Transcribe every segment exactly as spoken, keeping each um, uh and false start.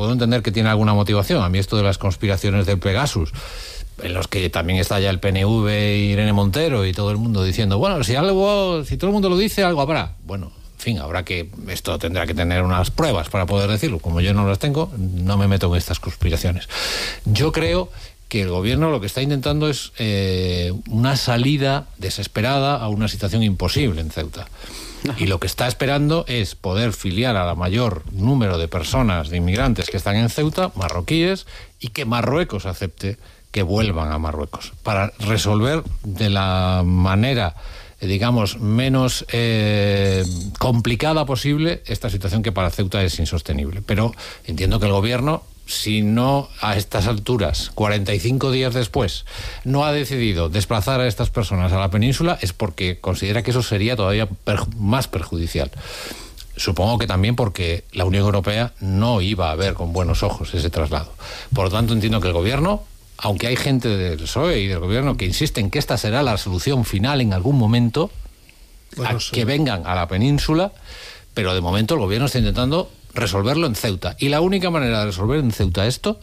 puedo entender que tiene alguna motivación. A mí esto de las conspiraciones del Pegasus, en los que también está ya el P N V, Irene Montero y todo el mundo diciendo, bueno, si algo, si todo el mundo lo dice, algo habrá. Bueno, en fin, habrá que, esto tendrá que tener unas pruebas para poder decirlo. Como yo no las tengo, no me meto en estas conspiraciones. Yo creo que el gobierno lo que está intentando es eh, una salida desesperada a una situación imposible en Ceuta. Y lo que está esperando es poder filiar a la mayor número de personas, de inmigrantes que están en Ceuta, marroquíes, y que Marruecos acepte que vuelvan a Marruecos, para resolver de la manera, digamos, menos eh, complicada posible esta situación que para Ceuta es insostenible. Pero entiendo que el gobierno, si no a estas alturas, cuarenta y cinco días después, no ha decidido desplazar a estas personas a la península, es porque considera que eso sería todavía perju- más perjudicial. Supongo que también porque la Unión Europea no iba a ver con buenos ojos ese traslado. Por lo tanto, entiendo que el gobierno, aunque hay gente del P S O E y del gobierno que insisten que esta será la solución final en algún momento, bueno, a sí. que vengan a la península, pero de momento el gobierno está intentando resolverlo en Ceuta. Y la única manera de resolver en Ceuta esto,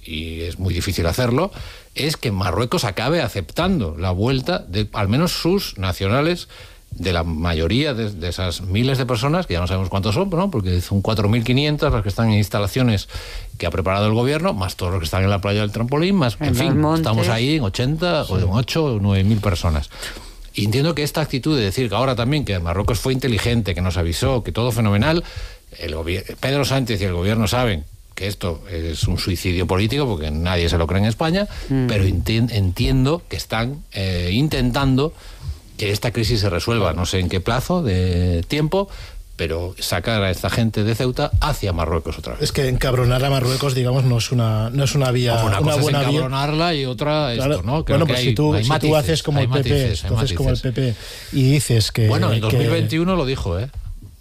y es muy difícil hacerlo, es que Marruecos acabe aceptando la vuelta de al menos sus nacionales, de la mayoría de, de esas miles de personas, que ya no sabemos cuántos son, ¿no? Porque son cuatro mil quinientos las que están en instalaciones que ha preparado el gobierno, más todos los que están en la playa del Trampolín, más, en, en fin, estamos ahí en ochenta sí. o en ocho o nueve mil personas. Y entiendo que esta actitud de decir que ahora también que Marruecos fue inteligente, que nos avisó, que todo fenomenal, el gobier- Pedro Sánchez y el gobierno saben que esto es un suicidio político porque nadie se lo cree en España, mm. pero enti- entiendo que están eh, intentando que esta crisis se resuelva, no sé en qué plazo de tiempo, pero sacar a esta gente de Ceuta hacia Marruecos otra vez. Es que encabronar a Marruecos, digamos, no es una no es una vía, Como una, una cosa buena es encabronarla vía. y otra claro. esto, ¿no? Creo bueno, que pues hay, si tú, hay si matices, tú haces como el P P, matices, tú haces como el P P y dices que bueno, en dos mil que, veintiuno lo dijo, ¿eh?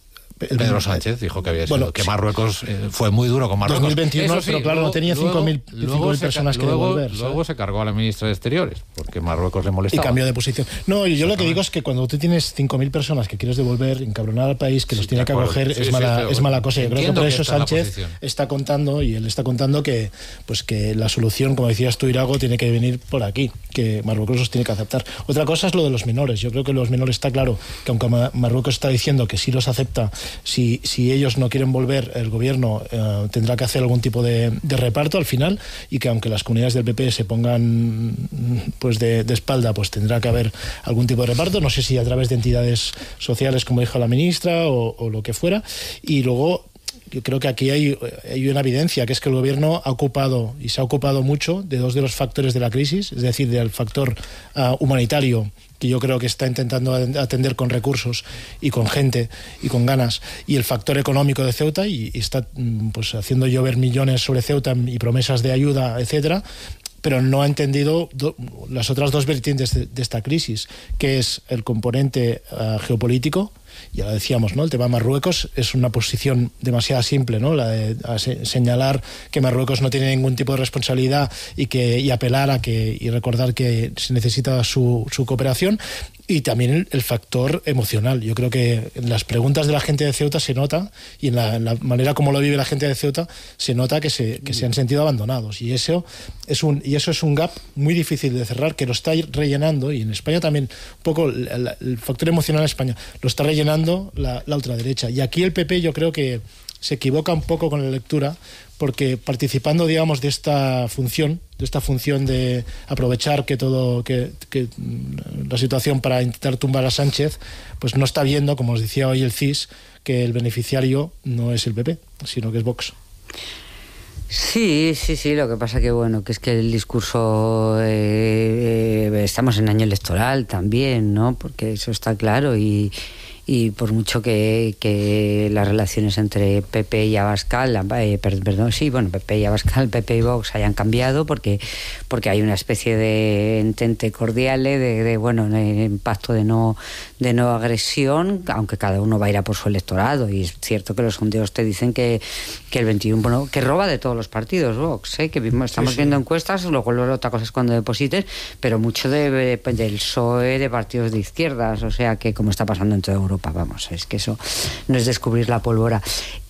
El, Pedro Sánchez dijo que había sido, bueno, que Marruecos eh, fue muy duro con Marruecos. dos mil veintiuno, Eso sí, pero claro, luego, no tenía cinco mil personas que luego, devolver. Luego ¿sabes? se cargó a la ministra de Exteriores, porque Marruecos le molestaba. Y cambió de posición. No, y yo lo que digo es que cuando tú tienes cinco mil personas que quieres devolver, encabronar al país, que sí, los tiene que acoger, sí, es, sí, mala, sí, es mala cosa. Yo creo que por eso que Sánchez está contando, y él está contando que pues que la solución, como decías tú, Irago, tiene que venir por aquí, que Marruecos los tiene que aceptar. Otra cosa es lo de los menores. Yo creo que los menores está claro que aunque Marruecos está diciendo que sí los acepta, si, si ellos no quieren volver, el gobierno eh, tendrá que hacer algún tipo de, de reparto al final, y que aunque las comunidades del P P se pongan pues de, de espalda, pues tendrá que haber algún tipo de reparto, no sé si a través de entidades sociales, como dijo la ministra, o, o lo que fuera. Y luego yo creo que aquí hay, hay una evidencia, que es que el gobierno ha ocupado y se ha ocupado mucho de dos de los factores de la crisis, es decir, del factor uh, humanitario, que yo creo que está intentando atender con recursos y con gente y con ganas, y el factor económico de Ceuta, y, y está pues haciendo llover millones sobre Ceuta y promesas de ayuda, etcétera, pero no ha entendido do, las otras dos vertientes de, de esta crisis, que es el componente uh, geopolítico. Ya lo decíamos, ¿no? El tema de Marruecos es una posición demasiado simple, ¿no? La de a se, señalar que Marruecos no tiene ningún tipo de responsabilidad y que y apelar a que y recordar que se necesita su, su cooperación. Y también el, el factor emocional. Yo creo que en las preguntas de la gente de Ceuta se nota, y en la, en la manera como lo vive la gente de Ceuta, se nota que se, que se han sentido abandonados. Y eso es un y eso es un gap muy difícil de cerrar, que lo está rellenando, y en España también, un poco el, el, el factor emocional en España lo está rellenando la, la ultraderecha. Y aquí el P P yo creo que se equivoca un poco con la lectura, porque participando, digamos, de esta función, de esta función de aprovechar que todo, que, que la situación para intentar tumbar a Sánchez, pues no está viendo, como os decía hoy el C I S, que el beneficiario no es el P P, sino que es Vox. Sí, sí, sí, lo que pasa que bueno, que es que el discurso eh, eh, estamos en año electoral también, ¿no? Porque eso está claro, y y por mucho que, que las relaciones entre P P y Abascal, eh, perdón, sí, bueno, P P y Abascal, P P y Vox hayan cambiado, porque porque hay una especie de entente cordial de, de bueno, de pacto de no de no agresión, aunque cada uno va a ir a por su electorado. Y es cierto que los sondeos te dicen que, que el veintiuno, bueno, que roba de todos los partidos Vox, ¿eh? Que estamos sí, sí. viendo encuestas, luego otra cosa es cuando deposites, pero mucho de, de, del P S O E, de partidos de izquierdas, o sea que como está pasando en toda Europa. Vamos, es que eso no es descubrir la pólvora.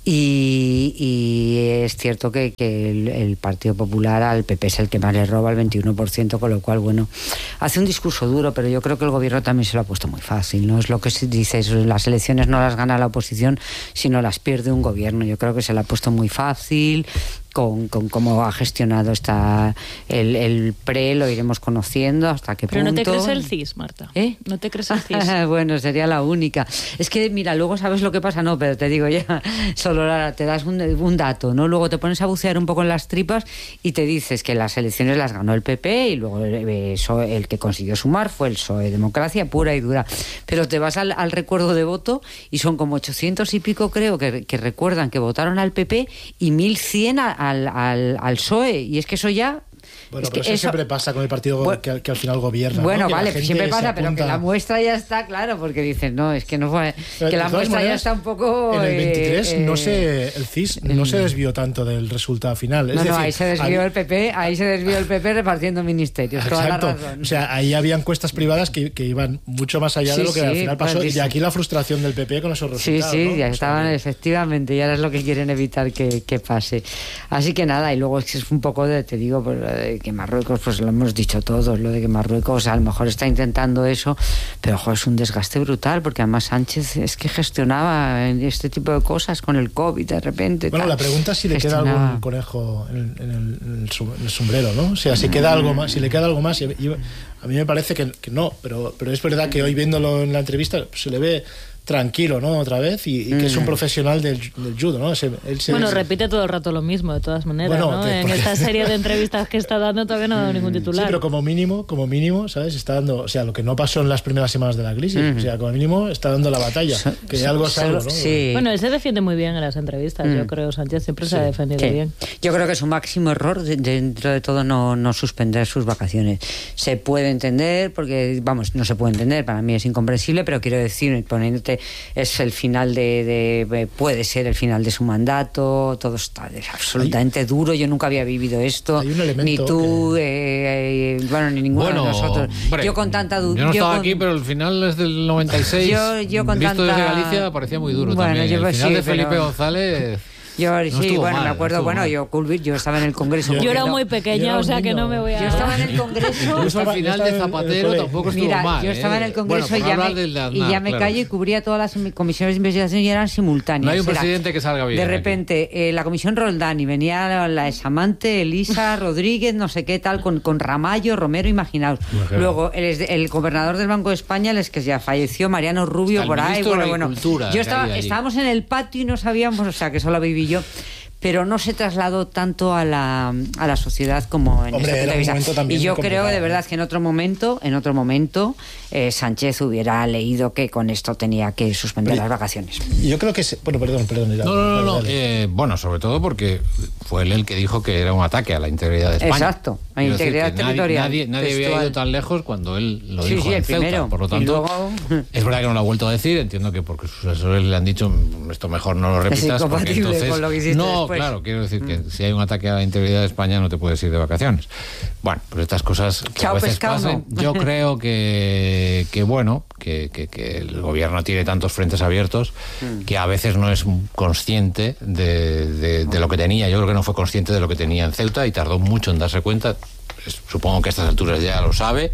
Y, y es cierto que, que el, el Partido Popular al P P es el que más le roba, el veintiuno por ciento, con lo cual, bueno, hace un discurso duro, pero yo creo que el gobierno también se lo ha puesto muy fácil, ¿no? Es lo que se dice, las elecciones no las gana la oposición, sino las pierde un gobierno. Yo creo que se lo ha puesto muy fácil. Con, con cómo ha gestionado esta, el, el pre, lo iremos conociendo hasta qué Pero punto. ¿no te crees el C I S, Marta? ¿Eh? ¿No te crees el C I S? Bueno, sería la única. Es que, mira, luego sabes lo que pasa, no, pero te digo ya, solo te das un, un dato, ¿no? Luego te pones a bucear un poco en las tripas y te dices que las elecciones las ganó el P P y luego el, el que consiguió sumar fue el P S O E, democracia pura y dura. Pero te vas al, al recuerdo de voto y son como ochocientos y pico, creo, que, que recuerdan que votaron al P P y mil cien a Al, al, al P S O E, y es que eso ya... Bueno, es pero que eso, eso siempre pasa con el partido bueno, que, que al final gobierna. Bueno, ¿no? vale, siempre pasa, pero que la muestra ya está, claro, porque dicen, no, es que no fue... Pero, que la muestra maneras, ya está un poco... En el veintitrés eh, no se, el C I S no se desvió tanto del resultado final. Es no, decir, no, ahí se desvió al... el P P, ahí se desvió el P P repartiendo ministerios, Exacto. Toda la razón. O sea, ahí había encuestas privadas que, que iban mucho más allá sí, de lo que sí, al final pasó. Pues, y aquí la frustración del P P con esos resultados. Sí, sí, ¿no? ya o estaban, sea, efectivamente, y ahora es lo que quieren evitar que, que pase. Así que nada, y luego es que es un poco de, te digo, pues, que Marruecos, pues lo hemos dicho todos, lo de que Marruecos a lo mejor está intentando eso, pero ojo, es un desgaste brutal, porque además Sánchez es que gestionaba este tipo de cosas con el COVID de repente. Bueno, tal. la pregunta es si le gestionaba. queda algún conejo en, en, el, en el sombrero, ¿no? O sea, si queda algo más, si le queda algo más, y, y a mí me parece que, que no, pero, pero es verdad que hoy viéndolo en la entrevista pues, se le ve tranquilo, ¿no? Otra vez, y, y que es un profesional del, del judo, ¿no? Se, él se, bueno, se... repite todo el rato lo mismo, de todas maneras, bueno, ¿no? que, en porque... esta serie de entrevistas que está dando todavía no ha dado ningún titular. Sí, pero como mínimo, como mínimo, ¿sabes? Está dando, o sea, lo que no pasó en las primeras semanas de la crisis, uh-huh. o sea, como mínimo está dando la batalla, so, que so, algo es algo, ¿no? Sí. Bueno, él se defiende muy bien en las entrevistas, uh-huh. yo creo, Sánchez siempre sí. se ha defendido sí. bien. Yo creo que es un máximo error, dentro de todo, no, no suspender sus vacaciones. Se puede entender, porque, vamos, no se puede entender, para mí es incomprensible, pero quiero decir, poniéndote, es el final de, de puede ser el final de su mandato, todo está absolutamente hay, duro, yo nunca había vivido esto, ni tú que... eh, eh, bueno, ni ninguno bueno, de nosotros. Hombre, yo con tanta duda. Yo no estaba con... aquí, pero el final es del noventa y seis. Yo, yo con visto tanta... desde Galicia parecía muy duro bueno, también. Yo, el final sí, de Felipe pero... González. Yo no sí, bueno, mal, me acuerdo, no bueno, mal. yo Culbit, yo estaba en el Congreso. Yo, yo era muy pequeña, o sea que no me voy a... Yo estaba en el Congreso... Incluso al final de Zapatero tampoco estuvo Mira, mal. yo estaba ¿eh? en el Congreso bueno, y, ya me, Aznar, y ya me claro. callo y cubría todas las comisiones de investigación y eran simultáneas. No hay un Era, presidente que salga bien. de repente, eh, la comisión Roldán y venía la, la examante Elisa Rodríguez, no sé qué tal, con, con Ramallo, Romero, imaginaos. Imagino. Luego, el, el gobernador del Banco de España, el que ya falleció, Mariano Rubio, el por ahí. Bueno, bueno. Yo estaba, estábamos en el patio y no sabíamos, o sea, que solo viví yo. Pero no se trasladó tanto a la, a la sociedad como en Hombre, esta entrevista. Y yo creo de verdad que en otro momento, en otro momento, eh, Sánchez hubiera leído que con esto tenía que suspender Pero, las vacaciones. Yo creo que se, bueno, perdón, perdón. No, no, no, no eh, bueno, sobre todo porque fue él el que dijo que era un ataque a la integridad de España. Exacto, a la integridad territorial. Nadie, nadie, nadie había ido tan lejos cuando él lo sí, dijo sí, en Ceuta. Primero. Por lo tanto, luego... es verdad que no lo ha vuelto a decir. Entiendo que porque sus asesores le han dicho esto mejor no lo repitas. Es incompatible porque entonces, con lo que hiciste no, después. Claro, quiero decir que si hay un ataque a la integridad de España no te puedes ir de vacaciones. Bueno, pues estas cosas que Chao, a veces pescado, pasan. No. Yo creo que, que bueno, que, que, que el gobierno tiene tantos frentes abiertos mm. que a veces no es consciente de, de, de lo que tenía. Yo creo que no fue consciente de lo que tenía en Ceuta y tardó mucho en darse cuenta. Supongo que a estas alturas ya lo sabe,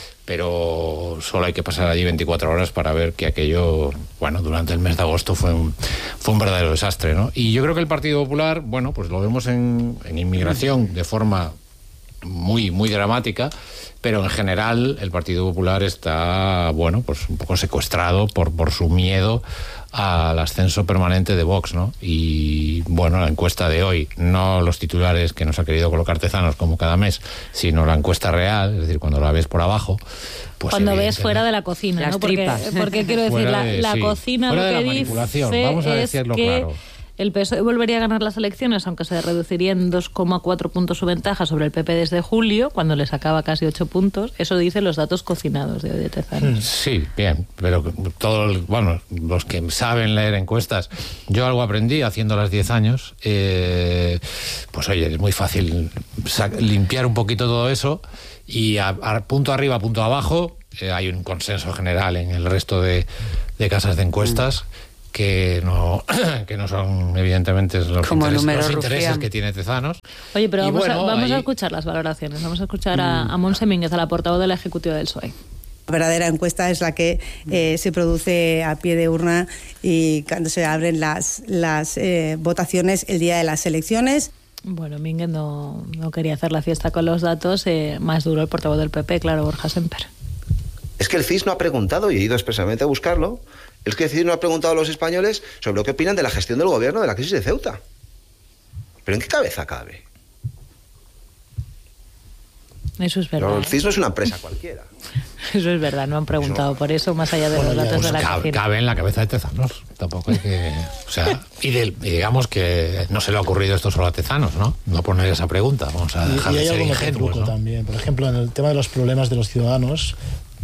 pero solo hay que pasar allí veinticuatro horas para ver que aquello, bueno, durante el mes de agosto fue un, fue un verdadero desastre, ¿no? Y yo creo que el Partido Popular, bueno, pues lo vemos en, en inmigración de forma muy, muy dramática, pero en general el Partido Popular está, bueno, pues un poco secuestrado por, por su miedo al ascenso permanente de Vox, ¿no? Y bueno, la encuesta de hoy, no los titulares que nos ha querido colocar Tezanos como cada mes, sino la encuesta real, es decir, cuando la ves por abajo, pues cuando ves fuera de la cocina, las ¿no? Porque, tripas. porque quiero decir, la, de, la sí, cocina fuera lo de que la manipulación, dice vamos a es decirlo que claro. El P S O E volvería a ganar las elecciones, aunque se reduciría en dos coma cuatro puntos su ventaja sobre el P P desde julio, cuando le sacaba casi ocho puntos. Eso dicen los datos cocinados de hoy de Tezanos. Sí, bien, pero todos, bueno, los que saben leer encuestas, yo algo aprendí haciéndolas diez años, eh, pues oye, es muy fácil limpiar un poquito todo eso y a, a punto arriba, punto abajo, eh, hay un consenso general en el resto de, de casas de encuestas. que no que no son evidentemente los, interes, los intereses que tiene Tezanos. Oye, pero vamos, bueno, a, vamos ahí... a escuchar las valoraciones. Vamos a escuchar a, a Montse Mínguez, a la portavoz de la Ejecutiva del P S O E. La verdadera encuesta es la que eh, se produce a pie de urna y cuando se abren las, las eh, votaciones el día de las elecciones. Bueno, Mínguez no, no quería hacer la fiesta con los datos. Eh, más duro el portavoz del P P, claro, Borja Semper. Es que el C I S no ha preguntado, y he ido expresamente a buscarlo, es que el C I S no ha preguntado a los españoles sobre lo que opinan de la gestión del gobierno de la crisis de Ceuta. ¿Pero en qué cabeza cabe? Eso es verdad. Pero el C I S no es una empresa cualquiera. Eso es verdad, no han preguntado eso... por eso, más allá de bueno, los datos pues de la cabe, cabe en la cabeza de Tezanos. Tampoco hay que... O sea, y, del, y digamos que no se le ha ocurrido esto solo a Tezanos, ¿no? No poner esa pregunta. Vamos a dejar y, y de ser ingenuos, ¿no? También. Por ejemplo, en el tema de los problemas de los ciudadanos,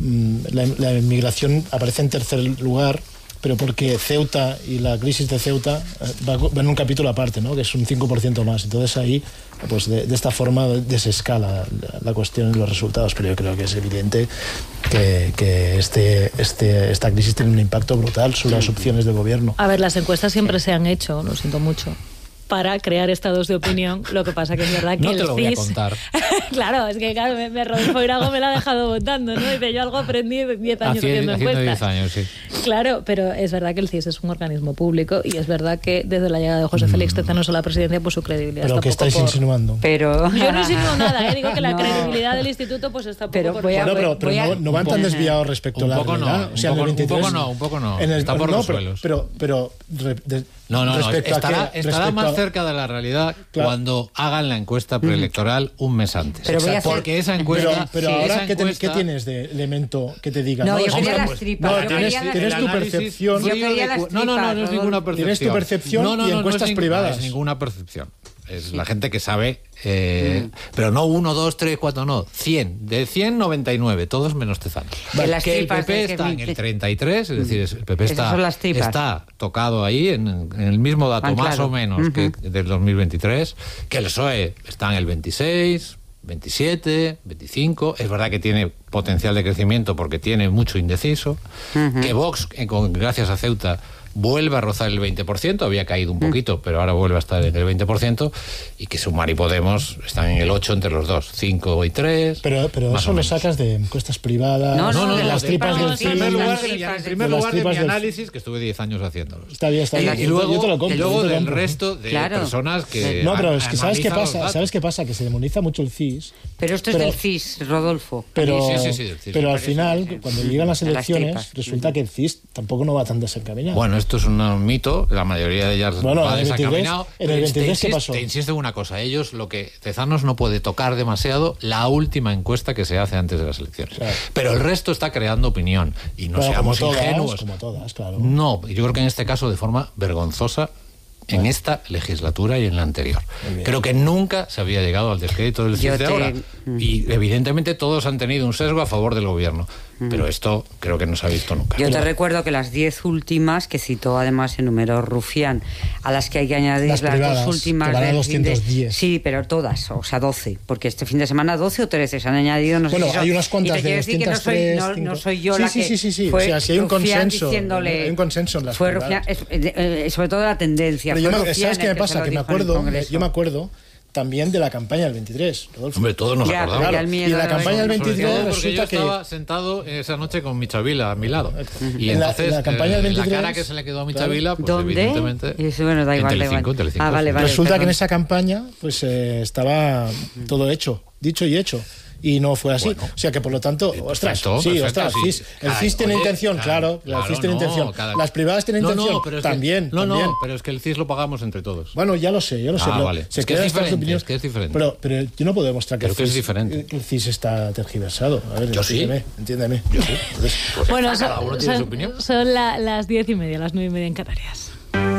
la, la inmigración aparece en tercer lugar, pero porque Ceuta y la crisis de Ceuta va, va en un capítulo aparte, ¿no? Que es un cinco por ciento más. Entonces ahí, pues de, de esta forma desescala la, la cuestión y los resultados. Pero yo creo que es evidente que, que este, este, esta crisis tiene un impacto brutal sobre las opciones de gobierno. A ver, las encuestas siempre se han hecho, lo siento mucho, para crear estados de opinión. Lo que pasa que es verdad que no el te lo C I S... voy a contar. Claro, es que claro, me, me Rodolfo Irago me la ha dejado votando, ¿no? Dice, yo algo aprendí diez años haciendo, haciendo encuestas. diez años, sí. Claro, pero es verdad que el C I S es un organismo público y es verdad que desde la llegada de José Félix Tezanos a la presidencia, pues su credibilidad pero está que poco estáis por... insinuando. Pero... Yo no insinúo nada, ¿eh? Digo que la no. credibilidad del instituto pues está poco pero por... Voy a, bueno, pero, pero voy a... no, no van tan desviados respecto un a la poco realidad. No, o sea, un, poco, en el veintitrés, un poco no, un poco no. En el, está por no, los pero, suelos. Pero, pero, pero de, no, no, no. Estará, que, estará más a... cerca de la realidad claro. cuando hagan la encuesta preelectoral un mes antes. Pero voy a hacer... Porque esa encuesta... Pero, pero sí, ahora, esa ¿qué, encuesta... ¿qué tienes de elemento que te diga? No, no yo quería hombre, las tripas. No, yo tienes, quería tienes las tu tripas. percepción. Yo quería las tripas. No, no, no, no es ninguna percepción. Tienes tu percepción no, no, no, y encuestas no es privadas. No es ninguna percepción. Es la gente que sabe, eh, mm. pero no uno, dos, tres, cuatro, no, cien. De cien, noventa y nueve, todos menos Tezanos. Vale. Que el P P está que... en el treinta y tres, es decir, el P P está, está tocado ahí en, en el mismo dato, ah, más claro. o menos, uh-huh. que del dos mil veintitrés, que el P S O E está en el veintiséis, veintisiete, veinticinco. Es verdad que tiene potencial de crecimiento porque tiene mucho indeciso, uh-huh. que Vox, gracias a Ceuta, vuelve a rozar el veinte por ciento, había caído un poquito, mm. pero ahora vuelve a estar en el veinte por ciento, y que Sumar y Podemos están en el ocho entre los dos, cinco y tres. Pero, pero eso lo sacas de encuestas privadas, no, no, no, de no, las de tripas del C I S. En primer lugar, de, en primer lugar de mi del... análisis, que estuve diez años haciéndolo. Está bien, está bien. Y, y luego, yo te lo compro, y luego te lo del compro. resto de claro. personas que... No, pero es que ¿sabes qué pasa? ¿Sabes qué pasa? Que se demoniza mucho el C I S. Pero esto pero, es del C I S, Rodolfo. Pero, sí, sí, sí, sí, sí, pero sí, al final, sí, sí. cuando llegan las elecciones, las resulta que el C I S tampoco no va tan desencaminado. Bueno, esto es un mito, la mayoría de ellas bueno, va desencaminado. En el veintitrés, ¿qué pasó? Te insisto en una cosa, ellos, lo que Tezanos no puede tocar demasiado, la última encuesta que se hace antes de las elecciones. Claro. Pero el resto está creando opinión, y no claro, seamos como todas, ingenuos. Como todas, claro. No, yo creo que en este caso de forma vergonzosa, en bueno. esta legislatura y en la anterior. Creo que nunca se había llegado al descrédito del C I S de te... ahora. Y evidentemente todos han tenido un sesgo a favor del gobierno. Pero esto creo que no se ha visto nunca. Yo te recuerdo que las diez últimas, que citó además el número Rufián, a las que hay que añadir las, las privadas, dos últimas que del doscientos diez. De, sí, pero todas, o sea, doce, porque este fin de semana doce o trece se han añadido, no bueno, sé si hay son, unas cuantas de doscientos tres, no, soy, no, no soy yo sí, la sí, que sí, sí, sí. fue o sea, si hay un consenso, diciéndole, hay un consenso en las fue Rufián, es, eh, sobre todo la tendencia. Pero yo me, Rufián ¿sabes qué me pasa? Que me acuerdo, yo me acuerdo también de la campaña del veintitrés, Rodolfo. Hombre, todos nos ya, acordamos. Claro, y de la campaña del veintitrés porque yo resulta estaba que... sentado esa noche con Michavila a mi lado. Y en entonces, la, la, campaña del veintitrés, la cara que se le quedó a Michavila, pues ¿dónde? evidentemente... Eso, bueno, da igual, en Telecinco, da igual. Telecinco, Ah, vale, vale, resulta perdón. que en esa campaña pues eh, estaba todo hecho, dicho y hecho. Y no fue así. Bueno, o sea que por lo tanto, ostras, perfecto, sí, perfecto, ostras, sí. C I S, el Cada, C I S tiene oye, intención, cada, claro, claro, el C I S tiene no, intención. cada... Las privadas tienen no, intención, no, pero es también, que, no, también. no, pero es que el C I S lo pagamos entre todos. Bueno, ya lo sé, yo lo sé. Ah, pero vale. Se es, que es, diferente, opiniones, es que es diferente. Pero, pero yo no puedo demostrar que, Creo el C I S, que es diferente. que el C I S está tergiversado. A ver, yo entiéndeme, sí. entiéndeme. Yo sí. Pues, pues bueno, cada son, uno tiene son, su opinión. Son la, las diez y media, las nueve y media en Canarias.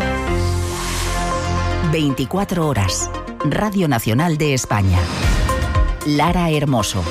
veinticuatro horas. Radio Nacional de España. Lara Hermoso.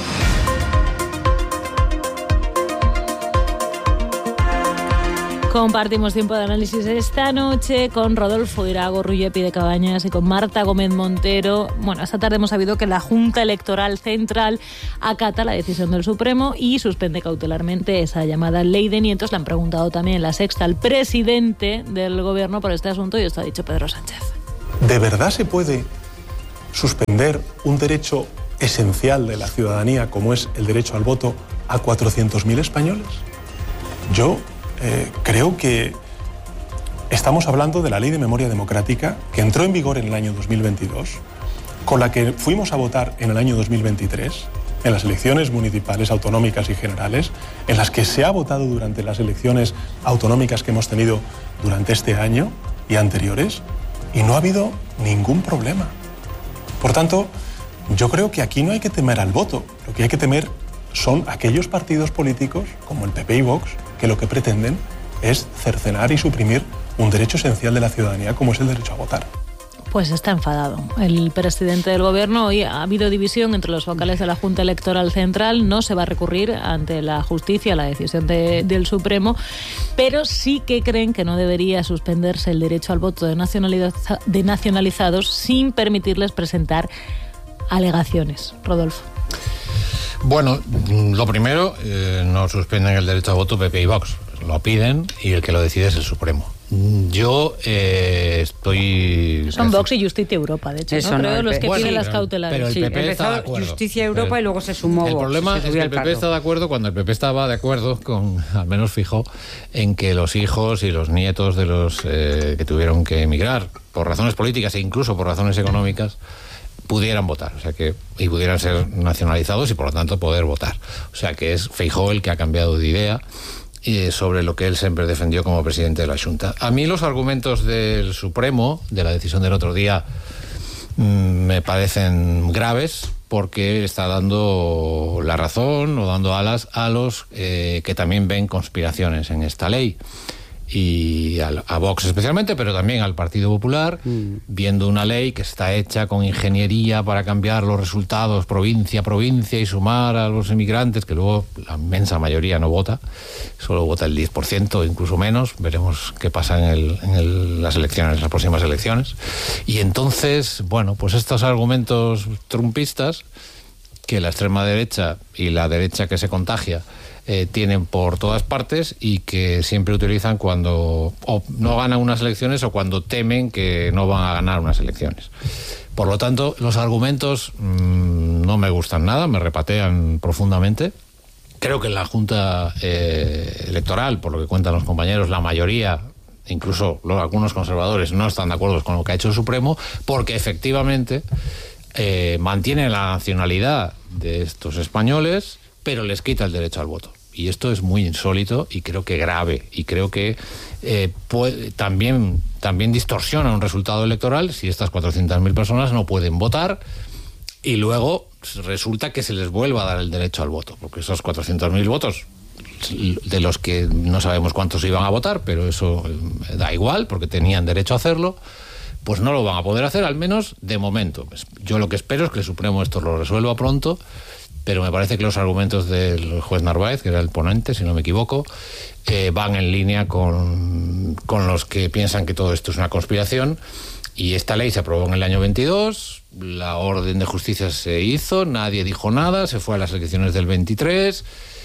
Compartimos tiempo de análisis esta noche con Rodolfo Irago, Rullepi de Cabañas y con Marta Gómez Montero. Bueno, esta tarde hemos sabido que la Junta Electoral Central acata la decisión del Supremo y suspende cautelarmente esa llamada ley de nietos. Le han preguntado también en La Sexta al presidente del Gobierno por este asunto y esto ha dicho Pedro Sánchez. ¿De verdad se puede suspender un derecho esencial de la ciudadanía como es el derecho al voto a cuatrocientos mil españoles? Yo eh, creo que estamos hablando de la Ley de Memoria Democrática que entró en vigor en el año dos mil veintidós, con la que fuimos a votar en el año dos mil veintitrés, en las elecciones municipales, autonómicas y generales, en las que se ha votado durante las elecciones autonómicas que hemos tenido durante este año y anteriores, y no ha habido ningún problema. Por tanto, yo creo que aquí no hay que temer al voto. Lo que hay que temer son aquellos partidos políticos, como el P P y Vox, que lo que pretenden es cercenar y suprimir un derecho esencial de la ciudadanía, como es el derecho a votar. Pues está enfadado el presidente del Gobierno. Hoy ha habido división entre los vocales de la Junta Electoral Central. No se va a recurrir ante la justicia la decisión de, del Supremo, pero sí que creen que no debería suspenderse el derecho al voto de, nacionaliza, de nacionalizados sin permitirles presentar alegaciones. Rodolfo. Bueno, lo primero, eh, no suspenden el derecho a voto P P y Vox. Lo piden y el que lo decide es el Supremo. Yo eh, estoy... Son Vox y Justicia Europa, de hecho, Eso ¿no? no, Creo el los P- que bueno, piden sí, las cautelares. pero el sí. P P está de Empezó acuerdo. Justicia Europa el, y luego se sumó El Vox, problema se es que subió el al P P carro. está de acuerdo cuando el P P estaba de acuerdo con, al menos fijó, en que los hijos y los nietos de los eh, que tuvieron que emigrar por razones políticas e incluso por razones económicas pudieran votar, o sea que y pudieran ser nacionalizados y por lo tanto poder votar. O sea que es Feijóo el que ha cambiado de idea eh, sobre lo que él siempre defendió como presidente de la Xunta. A mí los argumentos del Supremo, de la decisión del otro día, mmm, me parecen graves porque está dando la razón o dando alas a los eh, que también ven conspiraciones en esta ley. Y a, a Vox especialmente, pero también al Partido Popular, mm. viendo una ley que está hecha con ingeniería para cambiar los resultados provincia a provincia y sumar a los inmigrantes, que luego la inmensa mayoría no vota, solo vota el diez por ciento, incluso menos. Veremos qué pasa en, el, en el, las elecciones, las próximas elecciones. Y entonces, bueno, pues estos argumentos trumpistas que la extrema derecha y la derecha que se contagia Eh, tienen por todas partes y que siempre utilizan cuando o no ganan unas elecciones o cuando temen que no van a ganar unas elecciones. Por lo tanto, los argumentos mmm, no me gustan nada, me repatean profundamente. Creo que en la Junta eh, Electoral, por lo que cuentan los compañeros, la mayoría, incluso los, algunos conservadores, no están de acuerdo con lo que ha hecho el Supremo, porque efectivamente eh, mantiene la nacionalidad de estos españoles, pero les quita el derecho al voto. Y esto es muy insólito y creo que grave. Y creo que eh, puede, también, también distorsiona un resultado electoral si estas cuatrocientas mil personas no pueden votar y luego resulta que se les vuelva a dar el derecho al voto. Porque esos cuatrocientos mil votos, de los que no sabemos cuántos iban a votar, pero eso da igual porque tenían derecho a hacerlo, pues no lo van a poder hacer, al menos de momento. Yo lo que espero es que el Supremo esto lo resuelva pronto, pero me parece que los argumentos del juez Narváez, que era el ponente, si no me equivoco, eh, van en línea con, con los que piensan que todo esto es una conspiración. Y esta ley se aprobó en el año veintidós, la orden de justicia se hizo, nadie dijo nada, se fue a las elecciones del veintitrés.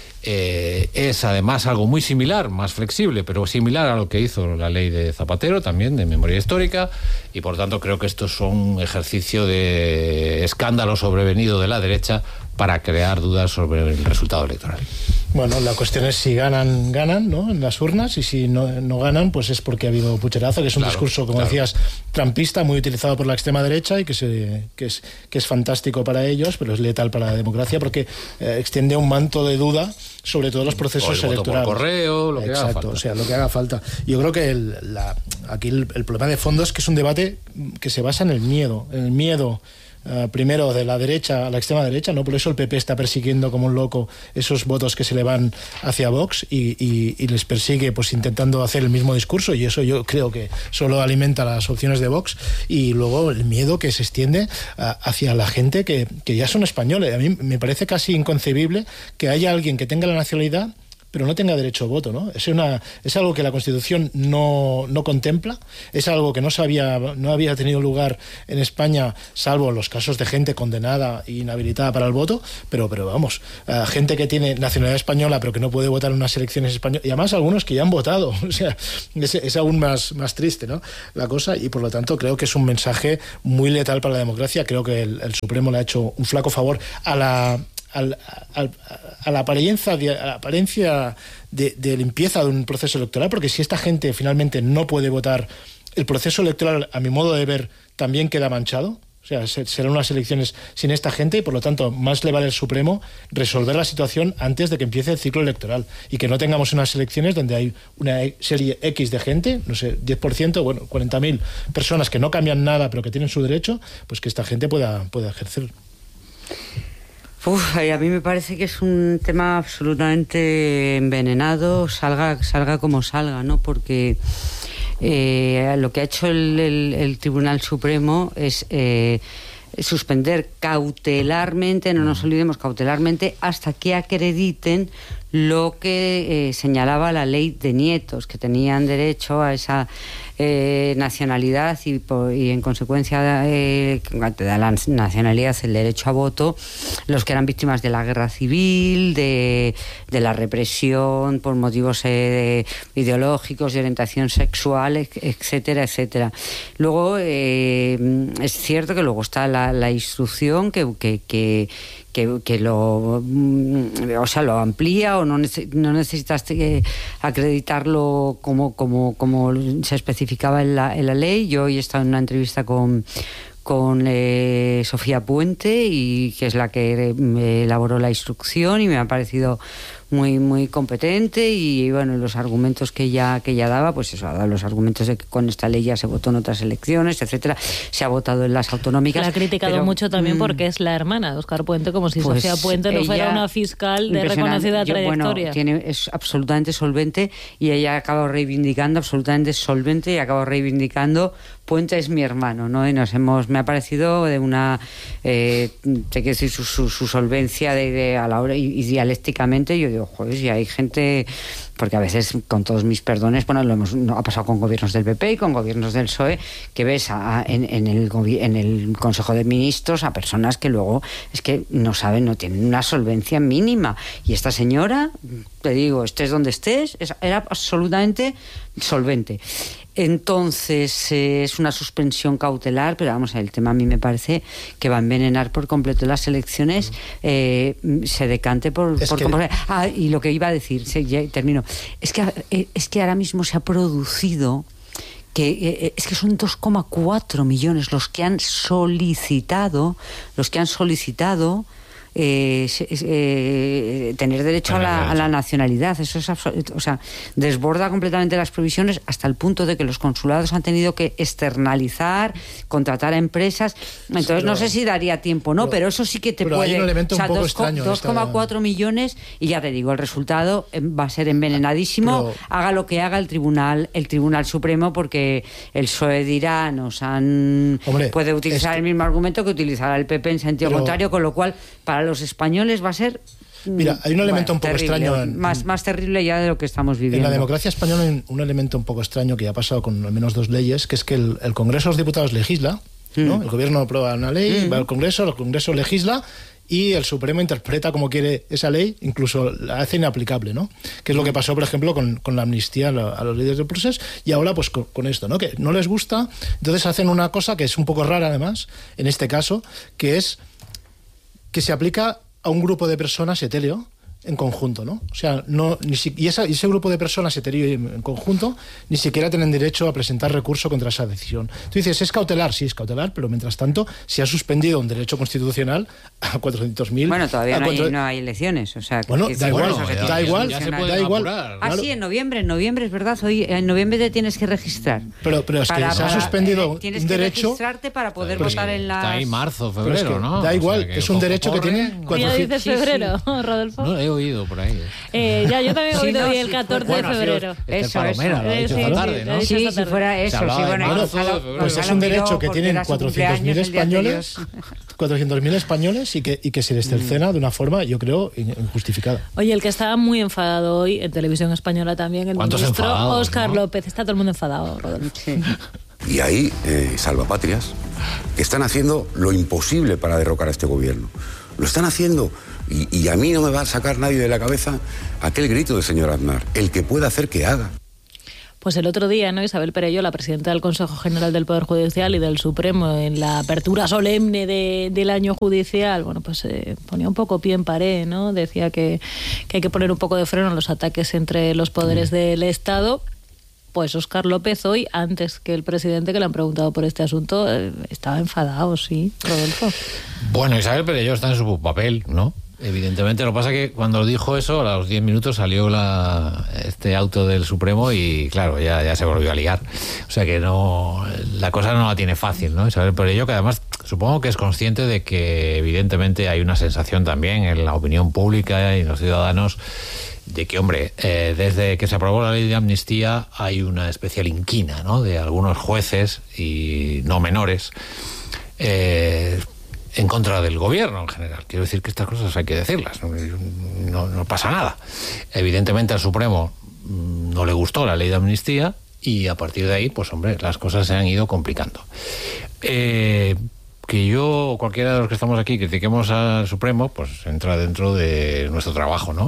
Eh, es además algo muy similar, más flexible, pero similar a lo que hizo la ley de Zapatero, también de memoria histórica, y por tanto creo que esto es un ejercicio de escándalo sobrevenido de la derecha para crear dudas sobre el resultado electoral. Bueno, la cuestión es si ganan, ganan, ¿no?, en las urnas, y si no, no ganan, pues es porque ha habido pucherazo, que es un claro, discurso, como claro. decías, trampista, muy utilizado por la extrema derecha y que, se, que, es, que es fantástico para ellos, pero es letal para la democracia porque eh, extiende un manto de duda sobre todos los procesos o el electorales. Voto por correo, lo que Exacto, haga falta. O sea, lo que haga falta. Yo creo que el, la, aquí el, el problema de fondo es que es un debate que se basa en el miedo, en el miedo. Uh, primero de la derecha a la extrema derecha, ¿no? Por eso el P P está persiguiendo como un loco esos votos que se le van hacia Vox y, y, y les persigue pues intentando hacer el mismo discurso, y eso yo creo que solo alimenta las opciones de Vox. Y luego el miedo que se extiende uh, hacia la gente que, que ya son españoles. A mí me parece casi inconcebible que haya alguien que tenga la nacionalidad pero no tenga derecho a voto, ¿no? Es, una, es algo que la Constitución no, no contempla, es algo que no, se había, no había tenido lugar en España, salvo los casos de gente condenada e inhabilitada para el voto, pero, pero vamos, uh, gente que tiene nacionalidad española pero que no puede votar en unas elecciones españolas, y además algunos que ya han votado, o sea, es, es aún más, más triste, ¿no? La cosa, y por lo tanto creo que es un mensaje muy letal para la democracia. Creo que el, el Supremo le ha hecho un flaco favor a la Al, al, a la apariencia, de, a la apariencia de, de limpieza de un proceso electoral, porque si esta gente finalmente no puede votar, el proceso electoral, a mi modo de ver, también queda manchado. O sea, serán unas elecciones sin esta gente y, por lo tanto, más le vale al Supremo resolver la situación antes de que empiece el ciclo electoral y que no tengamos unas elecciones donde hay una serie X de gente, no sé, diez por ciento, bueno, cuarenta mil personas que no cambian nada pero que tienen su derecho, pues que esta gente pueda, pueda ejercer. Uf, a mí me parece que es un tema absolutamente envenenado, salga, salga como salga, ¿no? Porque eh, lo que ha hecho el, el, el Tribunal Supremo es eh, suspender cautelarmente, no nos olvidemos, cautelarmente, hasta que acrediten lo que eh, señalaba la ley de nietos, que tenían derecho a esa eh, nacionalidad y, por, y en consecuencia eh, de la nacionalidad el derecho a voto, los que eran víctimas de la guerra civil, de, de la represión por motivos eh, ideológicos, de orientación sexual, etcétera, etcétera. Luego eh, es cierto que luego está la, la instrucción que, que, que Que, que lo o sea lo amplía o no, nece, no necesitas acreditarlo como, como, como se especificaba en la, en la ley. Yo hoy he estado en una entrevista con con eh, Sofía Puente, y que es la que eh, elaboró la instrucción, y me ha parecido muy muy competente, y bueno, los argumentos que ella que ella daba, pues eso, ha dado los argumentos de que con esta ley ya se votó en otras elecciones, etcétera, se ha votado en las autonómicas. La ha criticado pero, mucho también mmm, porque es la hermana de Óscar Puente, como si pues Sofía Puente no fuera una fiscal de reconocida Yo, trayectoria. Bueno, tiene, es absolutamente solvente, y ella acaba reivindicando, absolutamente solvente, y acaba reivindicando Puente es mi hermano, ¿no? Y nos hemos, me ha parecido de una, eh, te quiero decir, su, su, su solvencia de, de a la hora, y, y dialécticamente, yo digo, joder, si hay gente, porque a veces, con todos mis perdones, bueno, lo hemos, no, ha pasado con gobiernos del P P y con gobiernos del P S O E, que ves a, a, en, en, el, en el Consejo de Ministros a personas que luego es que no saben, no tienen una solvencia mínima, y esta señora, te digo, estés donde estés, es, era absolutamente solvente. Entonces eh, es una suspensión cautelar, pero vamos, el tema a mí me parece que va a envenenar por completo las elecciones, eh, se decante por... por que... Ah, y lo que iba a decir, sí, ya termino, es que, es que ahora mismo se ha producido que eh, es que son dos coma cuatro millones los que han solicitado, los que han solicitado Eh, eh, tener derecho a la, a la nacionalidad. Eso es absoluto, o sea, desborda completamente las previsiones, hasta el punto de que los consulados han tenido que externalizar, contratar a empresas. Entonces, pero, no sé si daría tiempo, ¿no? Pero, pero eso sí que te pero puede... Hay un elemento o sea, un poco dos, extraño. dos coma cuatro millones, y ya te digo, el resultado va a ser envenenadísimo, pero, haga lo que haga el Tribunal el Tribunal Supremo, porque el P S O E dirá, nos han... Hombre, puede utilizar es que, el mismo argumento que utilizará el P P en sentido pero, contrario, con lo cual, para los españoles va a ser... Mira, hay un elemento bueno, un poco terrible, extraño... En, más, más terrible ya de lo que estamos viviendo. En la democracia española hay un elemento un poco extraño que ha pasado con al menos dos leyes, que es que el, el Congreso de los Diputados legisla, ¿no? Mm. El gobierno aprueba una ley, mm. va al Congreso, el Congreso legisla, y el Supremo interpreta como quiere esa ley, incluso la hace inaplicable, ¿no? Que es lo que pasó, por ejemplo, con, con la amnistía a, la, a los líderes del proceso, y ahora pues con, con esto, ¿no? Que no les gusta, entonces hacen una cosa que es un poco rara además, en este caso, que es que se aplica a un grupo de personas etéreo en conjunto, ¿no? O sea, no ni si, y, esa, y ese grupo de personas etéreo en conjunto ni siquiera tienen derecho a presentar recurso contra esa decisión. Tú dices, ¿es cautelar? Sí, es cautelar, pero mientras tanto se ha suspendido un derecho constitucional a cuatrocientos mil. Bueno, todavía no, cuatro... hay, no hay elecciones, o sea... Bueno, que, da, igual, bueno, da, da igual, ya se da igual. Ah, claro. Sí, en noviembre, en noviembre, es verdad, hoy en noviembre te tienes que registrar. Pero, pero es para, que se ha suspendido eh, tienes un que derecho... registrarte para poder pues votar en la... Está ahí marzo, febrero, es que ¿no? Da igual, o sea, que es un derecho corre, que tiene... cuatrocientos... ¿Ya dices febrero, sí, sí. Rodolfo? No, he oído por ahí. Eh, ya, yo también he sí, oído no, hoy sí, el catorce bueno, de febrero. Este eso, Palomera, eso. lo ha dicho sí, esta tarde, sí, ¿no? Sí, si fuera eso, sí, bueno, bueno, pues es un derecho que tienen cuatrocientos mil españoles cuatrocientos mil españoles y que, y que se les cercena de una forma, yo creo, injustificada. Oye, el que estaba muy enfadado hoy, en Televisión Española también, el ministro Óscar ¿no? López. Está todo el mundo enfadado, Rodolfo. Sí. Y hay eh, salvapatrias que están haciendo lo imposible para derrocar a este gobierno. Lo están haciendo. Y, y a mí no me va a sacar nadie de la cabeza aquel grito del señor Aznar. El que pueda hacer, que haga. Pues el otro día, ¿no? Isabel Perelló, la presidenta del Consejo General del Poder Judicial y del Supremo, en la apertura solemne de, del año judicial, bueno, pues eh, ponía un poco pie en pared, ¿no? Decía que, que hay que poner un poco de freno a los ataques entre los poderes mm. del Estado. Pues Óscar López hoy, antes que el presidente, que le han preguntado por este asunto, eh, estaba enfadado, sí, Rodolfo. Bueno, Isabel Perelló está en su papel, ¿no? Evidentemente, lo que pasa es que cuando dijo eso, a los diez minutos salió la, este auto del Supremo y, claro, ya, ya se volvió a liar. O sea que no, la cosa no la tiene fácil, ¿no? Isabel Perelló, que además supongo que es consciente de que, evidentemente, hay una sensación también en la opinión pública y en los ciudadanos de que, hombre, eh, desde que se aprobó la ley de amnistía hay una especial inquina, ¿no?, de algunos jueces, y no menores, eh, en contra del gobierno en general. Quiero decir que estas cosas hay que decirlas, no, no, no pasa nada. Evidentemente al Supremo no le gustó la ley de amnistía y a partir de ahí, pues hombre, las cosas se han ido complicando. Eh... Que yo o cualquiera de los que estamos aquí critiquemos al Supremo, pues entra dentro de nuestro trabajo, ¿no?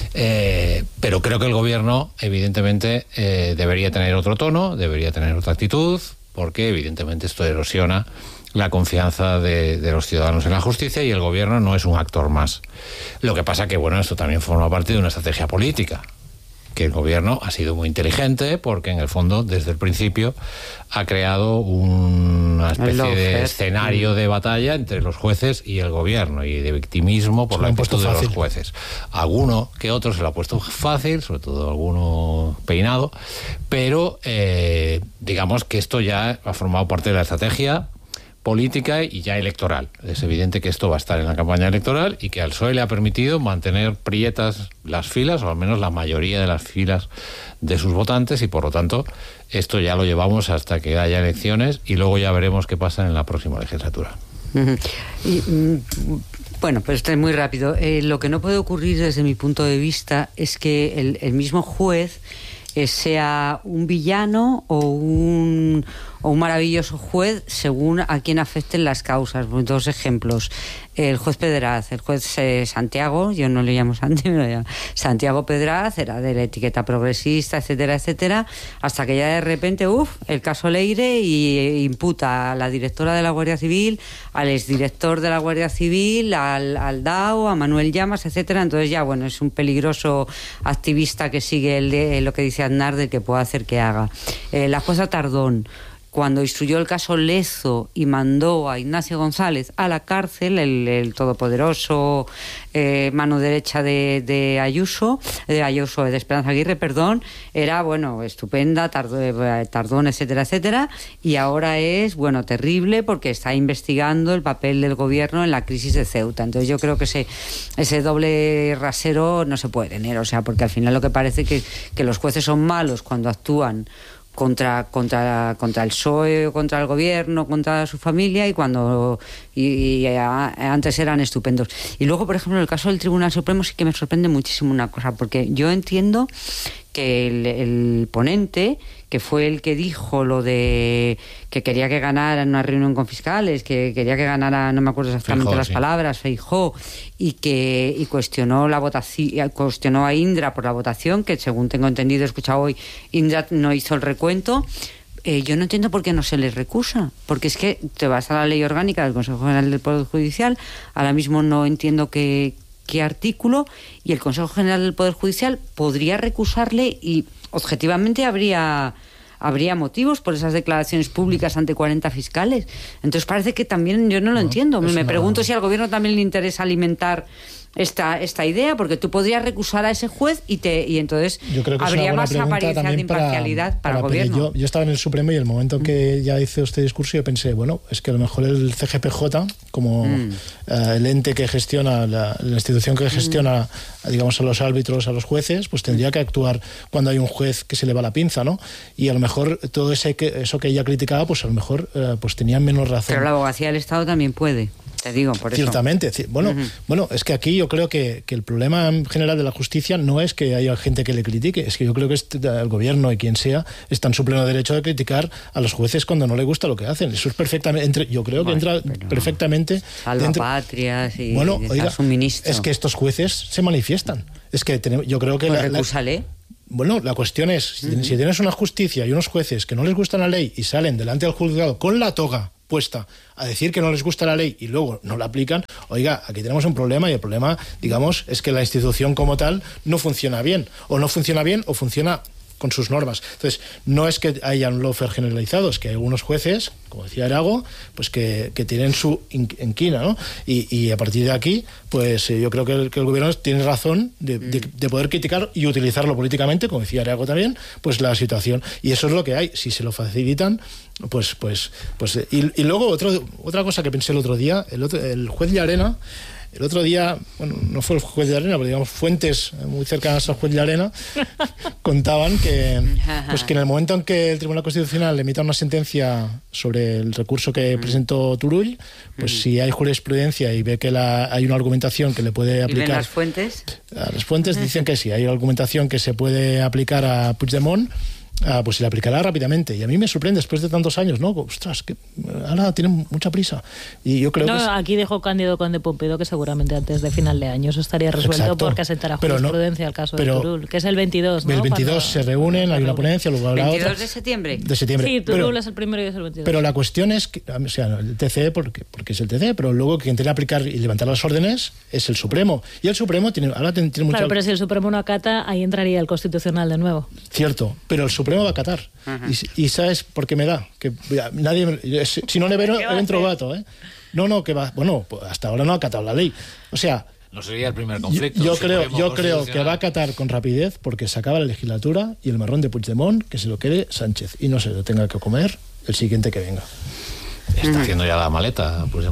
Eh, pero creo que el gobierno, evidentemente, eh, debería tener otro tono, debería tener otra actitud, porque evidentemente esto erosiona la confianza de, de los ciudadanos en la justicia y el gobierno no es un actor más. Lo que pasa que, bueno, esto también forma parte de una estrategia política, que el gobierno ha sido muy inteligente porque en el fondo desde el principio ha creado una especie de escenario de batalla entre los jueces y el gobierno y de victimismo por la actitud de los jueces. Alguno que otro se lo ha puesto fácil, sobre todo alguno peinado, pero eh, digamos que esto ya ha formado parte de la estrategia política y ya electoral. Es evidente que esto va a estar en la campaña electoral y que al P S O E le ha permitido mantener prietas las filas, o al menos la mayoría de las filas de sus votantes, y por lo tanto esto ya lo llevamos hasta que haya elecciones y luego ya veremos qué pasa en la próxima legislatura. Uh-huh. Y, bueno, pues esto es muy rápido. Eh, lo que no puede ocurrir desde mi punto de vista es que el, el mismo juez eh, sea un villano o un... o un maravilloso juez según a quien afecten las causas. Dos ejemplos. El juez Pedraz, el juez eh, Santiago, yo no le llamo Santi, me lo llamo Santiago Pedraz, era de la etiqueta progresista, etcétera, etcétera, hasta que ya de repente, uff, el caso Leire, y eh, imputa a la directora de la Guardia Civil, al exdirector de la Guardia Civil, al, al D A O, a Manuel Llamas, etcétera. Entonces ya, bueno, es un peligroso activista que sigue el de, lo que dice Aznar, del que puede hacer que haga. Eh, la jueza Tardón, cuando instruyó el caso Lezo y mandó a Ignacio González a la cárcel, el, el todopoderoso eh, mano derecha de, de Ayuso, de Ayuso, de Esperanza Aguirre, perdón, era, bueno, estupenda, Tardón, Tardón, etcétera, etcétera, y ahora es, bueno, terrible porque está investigando el papel del gobierno en la crisis de Ceuta. Entonces yo creo que ese, ese doble rasero no se puede tener, o sea, porque al final lo que parece que, que los jueces son malos cuando actúan contra contra contra el P S O E o contra el gobierno, contra su familia, y cuando y, y a, antes eran estupendos. Y luego, por ejemplo, en el caso del Tribunal Supremo sí que me sorprende muchísimo una cosa, porque yo entiendo que el, el ponente, que fue el que dijo lo de que quería que ganara en una reunión con fiscales, que quería que ganara, no me acuerdo exactamente Feijóo, las sí. palabras, Feijóo, y que y cuestionó la votación, cuestionó a Indra por la votación, que según tengo entendido, he escuchado hoy, Indra no hizo el recuento. Eh, yo no entiendo por qué no se les recusa, porque es que te vas a la ley orgánica del Consejo General del Poder Judicial, ahora mismo no entiendo qué qué artículo, y el Consejo General del Poder Judicial podría recusarle y objetivamente habría habría motivos por esas declaraciones públicas ante cuarenta fiscales. Entonces parece que también yo no lo no, entiendo. Me una... pregunto si al gobierno también le interesa alimentar esta esta idea, porque tú podrías recusar a ese juez y te y entonces habría más apariencia de imparcialidad para, para, para el gobierno. Yo, yo estaba en el Supremo y el momento que ya hice este discurso yo pensé, bueno, es que a lo mejor el C G P J, como mm. uh, el ente que gestiona, la, la institución que gestiona, mm. digamos, a los árbitros, a los jueces, pues tendría que actuar cuando hay un juez que se le va la pinza, ¿no? Y a lo mejor todo ese que, eso que ella criticaba, pues a lo mejor uh, pues tenía menos razón. Pero la abogacía del Estado también puede. te digo, por eso. Ciertamente. Bueno, uh-huh. bueno, es que aquí yo creo que, que el problema en general de la justicia no es que haya gente que le critique, es que yo creo que este, el gobierno y quien sea está en su pleno derecho de criticar a los jueces cuando no le gusta lo que hacen. Eso es perfectamente, entre, yo creo que bueno, entra perfectamente... Salva dentro, patrias y bueno, oiga, suministro. Es que estos jueces se manifiestan. Es que tenemos, yo creo que... Pues la, recúsale. La, Bueno, la cuestión es, si, uh-huh. si tienes una justicia y unos jueces que no les gusta la ley y salen delante del juzgado con la toga puesta a decir que no les gusta la ley y luego no la aplican, oiga, aquí tenemos un problema y el problema, digamos, es que la institución como tal no funciona bien, o no funciona bien o funciona con sus normas. Entonces, no es que haya un lawfare generalizado, es que hay algunos jueces, como decía Erago, pues que, que tienen su inquina, ¿no? Y, y a partir de aquí, pues eh, yo creo que el, que el gobierno tiene razón de, de, de poder criticar y utilizarlo políticamente, como decía Erago también, pues la situación. Y eso es lo que hay. Si se lo facilitan, pues... pues, pues y, y luego otro, otra cosa que pensé el otro día, el, otro, el juez Llarena, el otro día, bueno, no fue el juez de Arena, pero digamos fuentes muy cercanas al juez de Arena contaban que, pues que en el momento en que el Tribunal Constitucional emita una sentencia sobre el recurso que presentó Turull, pues si hay jurisprudencia y ve que la, hay una argumentación que le puede aplicar... ¿Y ven las fuentes? Las fuentes dicen que sí, hay argumentación que se puede aplicar a Puigdemont, Ah, pues se le aplicará rápidamente. Y a mí me sorprende después de tantos años, ¿no? Ostras, que ahora tienen mucha prisa. Y yo creo no, que es... aquí dejó Cándido Conde Pompido que seguramente antes de final de año eso estaría resuelto. Exacto. Porque asentará jurisprudencia no, al caso pero, de Turull, que es el veintidós, ¿no? El veintidós Cuando, se reúnen, hay una ponencia, luego habrá otra. ¿veintidós de septiembre? De septiembre. Sí, Turull pero, es el primero y es el veintidós. Pero la cuestión es que, o sea, el T C E porque, porque es el T C E, pero luego quien tiene que aplicar y levantar las órdenes es el Supremo. Y el Supremo tiene, ahora tiene, tiene mucha... Claro, pero si el Supremo no acata, ahí entraría el Constitucional de nuevo. Cierto, pero el Supremo va a acatar. Y, y ¿sabes por qué me da? Que nadie me, si no le veo, entro vato, ¿eh? No, no, que va. Bueno, pues hasta ahora no ha acatado la ley. O sea, no sería el primer conflicto. Yo, yo creo, yo creo que va a acatar con rapidez porque se acaba la legislatura y el marrón de Puigdemont que se lo quede Sánchez y no se lo tenga que comer el siguiente que venga. Está haciendo ya la maleta, pues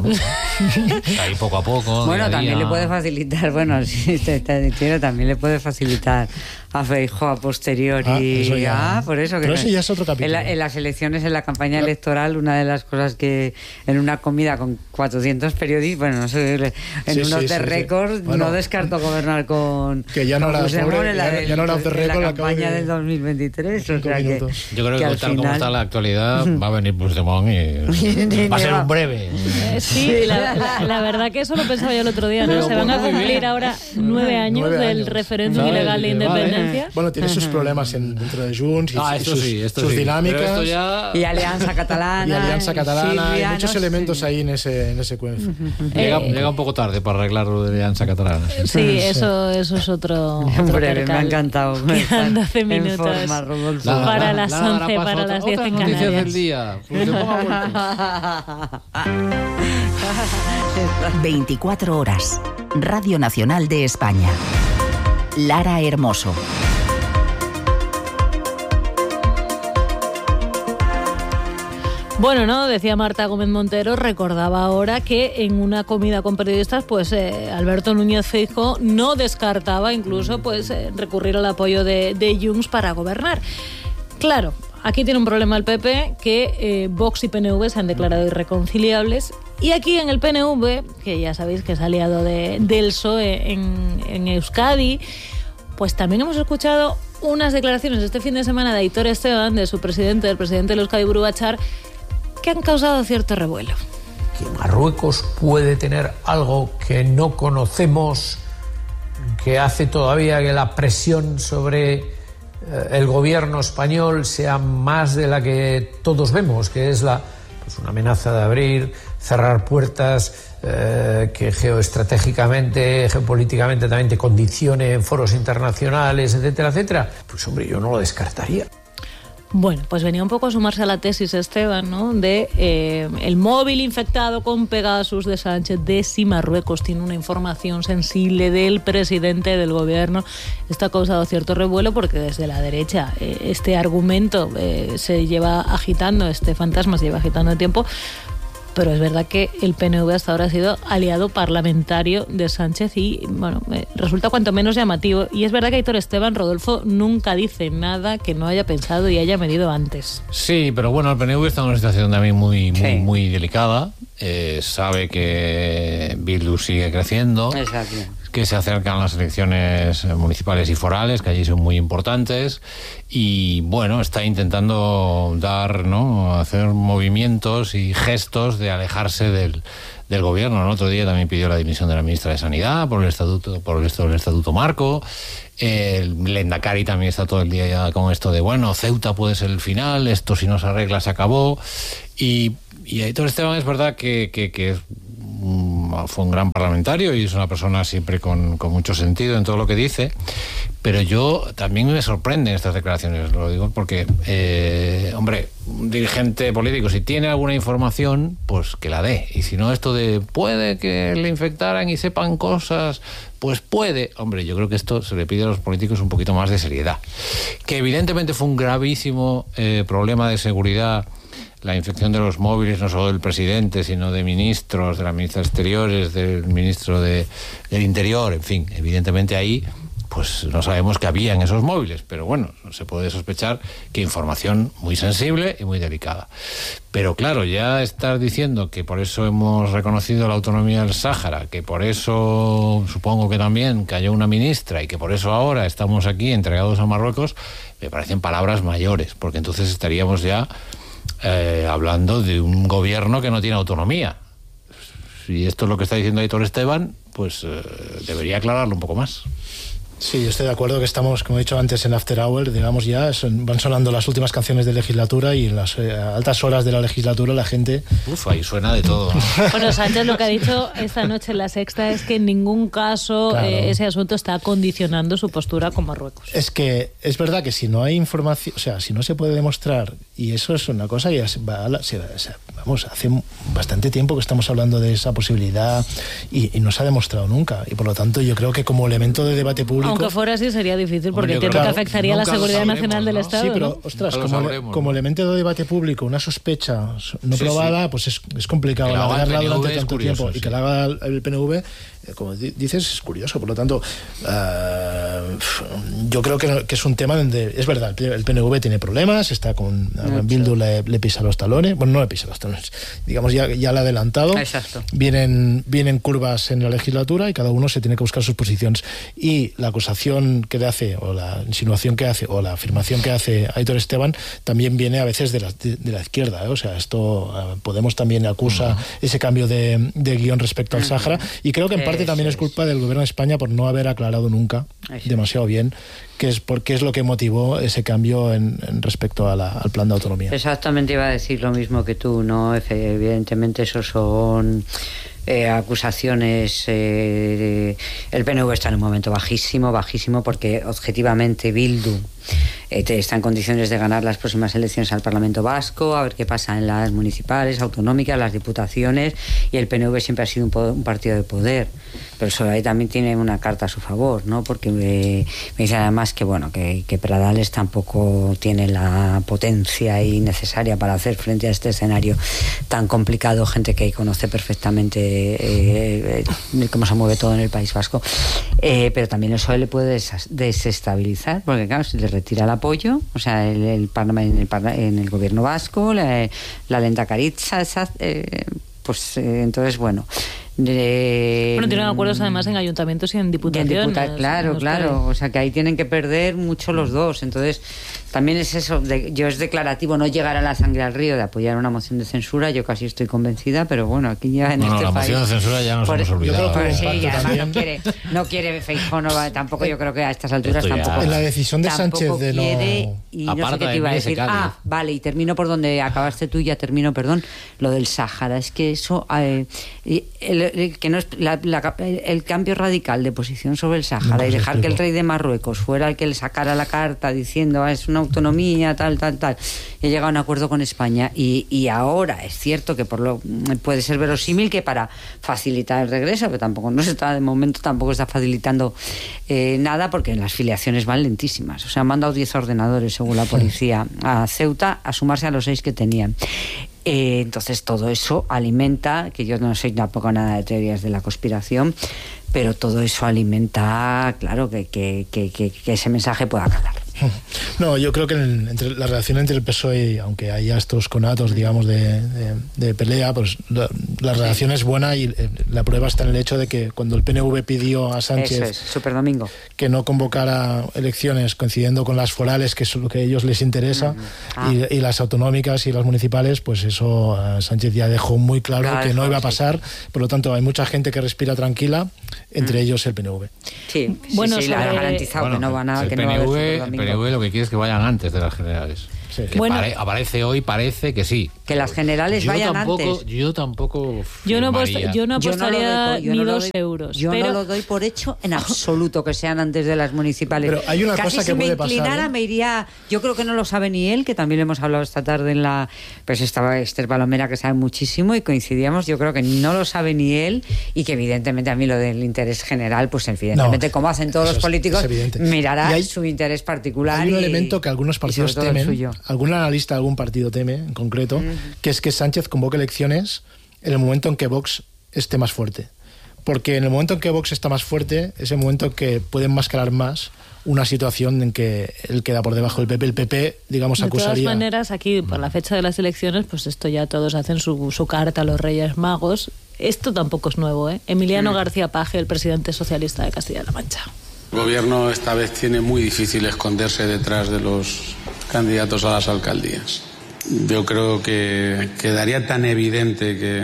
ahí poco a poco. Bueno, día también día. le puede facilitar, bueno, si te está diciendo, también le puede facilitar a Feijóo a posteriori. Ah, eso ya. Ah, por eso que Pero no, ese ya es otro capítulo. En, la, en las elecciones, en la campaña electoral, una de las cosas que en una comida con cuatrocientos periodistas, bueno, no sé, en sí, unos sí, de sí, récord, sí. Bueno, no descarto gobernar con que ya no era pobre, en la, ya, ya no era de récord, la campaña de del dos mil veintitrés. O sea que, yo creo que, que tal final... como está la actualidad, va a venir Puigdemont y va a ser un breve. Eh, sí, la, la, la verdad que eso lo pensaba yo el otro día, ¿no? Pero se van a cumplir ahora nueve años nueve del años. referéndum ilegal de independencia. Vale. Bueno, tiene sus problemas en, dentro de Junts y, ah, y sus, sí, esto sus sí. dinámicas ya... y Alianza Catalana y Alianza Catalana sí, hay muchos sí. elementos ahí en ese en ese cuento. Llega, eh, llega un poco tarde para arreglar lo de Alianza Catalana. Sí, sí eso eso es otro, otro breve, me ha encantado. Quedan doce minutos forma, la, para las la, once, la, para las diez en Canarias. Noticias del día. veinticuatro horas. Radio Nacional de España. Lara Hermoso. Bueno, ¿no? Decía Marta Gómez Montero, recordaba ahora que en una comida con periodistas, pues eh, Alberto Núñez Feijóo no descartaba incluso pues eh, recurrir al apoyo de, de Junts para gobernar. Claro, aquí tiene un problema el P P, que eh, Vox y P N V se han declarado irreconciliables. Y aquí en el P N V, que ya sabéis que es aliado de, del P S O E en, en Euskadi, pues también hemos escuchado unas declaraciones este fin de semana de Aitor Esteban, de su presidente, del presidente del Euskadi Buru Batzar, que han causado cierto revuelo. Que Marruecos puede tener algo que no conocemos, que hace todavía que la presión sobre eh, el gobierno español sea más de la que todos vemos, que es la, pues una amenaza de abrir, cerrar puertas, eh, que geoestratégicamente, geopolíticamente también te condicione en foros internacionales, etcétera, etcétera. Pues hombre, yo no lo descartaría. Bueno, pues venía un poco a sumarse a la tesis, Esteban, ¿no? De eh, el móvil infectado con Pegasus de Sánchez, de si Marruecos tiene una información sensible del presidente del gobierno. Esto ha causado cierto revuelo porque desde la derecha eh, este argumento eh, se lleva agitando, este fantasma se lleva agitando el tiempo. Pero es verdad que el P N V hasta ahora ha sido aliado parlamentario de Sánchez y, bueno, eh, resulta cuanto menos llamativo. Y es verdad que Aitor Esteban, Rodolfo, nunca dice nada que no haya pensado y haya medido antes. Sí, pero bueno, el P N V está en una situación también muy, muy, sí. muy delicada. eh, sabe que Bildu sigue creciendo, Exacto. que se acercan las elecciones municipales y forales, que allí son muy importantes, y bueno, está intentando dar, ¿no?, hacer movimientos y gestos de alejarse del, del gobierno. El otro día también pidió la dimisión de la ministra de Sanidad por el estatuto, por esto del estatuto marco. El Lehendakari también está todo el día ya con esto de, bueno, Ceuta puede ser el final, esto si no se arregla se acabó. Y, y Aitor Esteban es verdad que, que, que fue un gran parlamentario y es una persona siempre con, con mucho sentido en todo lo que dice, pero yo también me sorprenden estas declaraciones, lo digo porque, eh, hombre, un dirigente político, si tiene alguna información, pues que la dé, y si no, esto de puede que le infectaran y sepan cosas, pues puede, hombre, yo creo que esto se le pide a los políticos un poquito más de seriedad, que evidentemente fue un gravísimo eh, problema de seguridad la infección de los móviles, no solo del presidente, sino de ministros, de la ministra de Exteriores, del ministro de, del Interior, en fin, evidentemente ahí pues no sabemos qué había en esos móviles, pero bueno, se puede sospechar que información muy sensible y muy delicada. Pero claro, ya estar diciendo que por eso hemos reconocido la autonomía del Sáhara, que por eso supongo que también cayó una ministra y que por eso ahora estamos aquí entregados a Marruecos, me parecen palabras mayores, porque entonces estaríamos ya eh, hablando de un gobierno que no tiene autonomía. Si esto es lo que está diciendo Aitor Esteban, pues eh, debería aclararlo un poco más. Sí, yo estoy de acuerdo que estamos, como he dicho antes, en After Hour, digamos ya, son, van sonando las últimas canciones de legislatura y en las eh, altas horas de la legislatura la gente... Uf, ahí suena de todo, ¿no? Bueno, Sánchez lo que ha dicho esta noche en La Sexta es que en ningún caso claro. eh, ese asunto está condicionando su postura con Marruecos. Es que es verdad que si no hay información, o sea, si no se puede demostrar, y eso es una cosa que va a la, se, se, vamos, hace bastante tiempo que estamos hablando de esa posibilidad y, y no se ha demostrado nunca, y por lo tanto yo creo que como elemento de debate público... Aunque fuera así sería difícil porque entiendo claro, que afectaría a la seguridad sabremos, nacional del ¿no? Estado. Sí, pero, ¿no? ostras, como, sabremos, como ¿no? elemento de debate público, una sospecha no sí, probada, sí. pues es, es complicado alargarla durante tanto curioso, tiempo. Sí. Y que la haga el P N V, eh, como dices, es curioso. Por lo tanto, uh, yo creo que, que es un tema donde, es verdad, el P N V tiene problemas, está con no, Bildu le, le pisa los talones, bueno, no le pisa los talones, digamos, ya, ya la ha adelantado. Exacto. Vienen, vienen curvas en la legislatura y cada uno se tiene que buscar sus posiciones. Y la acusación que le hace, o la insinuación que hace, o la afirmación que hace Aitor Esteban, también viene a veces de la, de, de la izquierda, ¿eh? O sea, esto uh, Podemos también acusa uh-huh. ese cambio de, de guión respecto al uh-huh. Sáhara, y creo que en parte también es culpa del gobierno de España por no haber aclarado nunca Eso. demasiado bien qué es, por qué es lo que motivó ese cambio en, en respecto a la, al plan de autonomía. Exactamente, iba a decir lo mismo que tú, ¿no? Evidentemente esos son... Eh, acusaciones eh, el P N V está en un momento bajísimo bajísimo porque objetivamente Bildu eh, está en condiciones de ganar las próximas elecciones al Parlamento Vasco, a ver qué pasa en las municipales, autonómicas, las diputaciones, y el P N V siempre ha sido un, poder, un partido de poder, pero sobre ahí también tiene una carta a su favor, ¿no? Porque eh, me dice además que bueno que, que Pradales tampoco tiene la potencia ahí necesaria para hacer frente a este escenario tan complicado, gente que conoce perfectamente Eh, eh, cómo se mueve todo en el País Vasco, eh, pero también eso le puede desestabilizar porque claro, si le retira el apoyo, o sea, el, el, en, el, en el gobierno vasco la, la Lehendakaritza esa, eh, pues eh, entonces bueno De, bueno, tienen acuerdos además en ayuntamientos y en diputaciones. En diputa, claro, claro. O sea que ahí tienen que perder mucho los dos. Entonces, también es eso. De, yo es declarativo no llegar a la sangre al río de apoyar una moción de censura. Yo casi estoy convencida, pero bueno, aquí ya en no, este no, la país. La moción de censura ya nos por, hemos olvidado. Por, sí, y además no quiere, no quiere Feijóo, no va, tampoco yo creo que a estas alturas ya, tampoco. En la decisión de Sánchez de no. Quiere, y no sé qué te iba a decir. Ah, vale, y termino por donde acabaste tú, ya termino, perdón. Lo del Sáhara. Es que eso. Eh, el, el, que no es. La, la, el cambio radical de posición sobre el Sáhara no, y dejar que el rey de Marruecos fuera el que le sacara la carta diciendo ah, es una autonomía, tal, tal, tal, y ha llegado a un acuerdo con España y, y ahora es cierto que por lo puede ser verosímil que para facilitar el regreso, pero tampoco no se está, de momento tampoco está facilitando eh, nada porque las filiaciones van lentísimas. O sea, han mandado diez ordenadores según la policía a Ceuta a sumarse a los seis que tenían. Eh, entonces todo eso alimenta, que yo no soy tampoco nada de teorías de la conspiración, pero todo eso alimenta, claro, que, que, que, que, que ese mensaje pueda calar. No, yo creo que en, entre, la relación entre el P S O E, aunque haya estos conatos, digamos, de, de, de pelea, pues la, la relación es buena y eh, la prueba está en el hecho de que cuando el P N V pidió a Sánchez Eso es, Superdomingo, que no convocara elecciones coincidiendo con las forales, que es lo que a ellos les interesa, mm-hmm. ah. y, y las autonómicas y las municipales, pues eso uh, Sánchez ya dejó muy claro claro, que no iba a pasar, sí. Por lo tanto hay mucha gente que respira tranquila, entre mm. ellos el P N V. Sí, sí, bueno, sí, sí sobre... la ha garantizado bueno, que no van a... El que P N V, no va a el P N V lo que quiere es que vayan antes de las generales. Sí. Que bueno, pare, aparece hoy, parece que sí. Que las generales yo vayan tampoco, antes. Yo tampoco. Yo no, post, yo no apostaría yo no doy, yo ni no dos doy, euros. Yo pero... no lo doy por hecho en absoluto que sean antes de las municipales. Pero hay una Casi cosa si que me puede inclinara, pasar, ¿eh? me iría. Yo creo que no lo sabe ni él, que también le hemos hablado esta tarde en la. Pues estaba Esther Palomera, que sabe muchísimo, y coincidíamos. Yo creo que no lo sabe ni él, y que evidentemente a mí lo del interés general, pues evidentemente, no, como hacen todos los políticos, es mirará hay, su interés particular. Hay un y, elemento que algunos partidos temen, algún analista, algún partido teme en concreto, mm. que es que Sánchez convoque elecciones en el momento en que Vox esté más fuerte. Porque en el momento en que Vox está más fuerte, es el momento en que puede enmascarar más una situación en que él queda por debajo del P P. El P P, digamos, acusaría... De todas maneras, aquí, por la fecha de las elecciones, pues esto ya todos hacen su, su carta a los Reyes Magos. Esto tampoco es nuevo, ¿eh? Emiliano mm. García Paje, el presidente socialista de Castilla-La Mancha. El gobierno esta vez tiene muy difícil esconderse detrás de los candidatos a las alcaldías. Yo creo que quedaría tan evidente que